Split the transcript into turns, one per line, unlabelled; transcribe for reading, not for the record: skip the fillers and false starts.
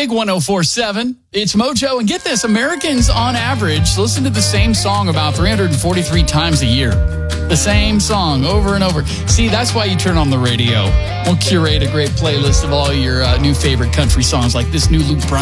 Big 104.7. It's Mojo. And get this, Americans on average listen to the same song about 343 times a year. The same song over and over. See, that's why you turn on the radio. We'll curate a great playlist of all your new favorite country songs like this new Luke Bryan.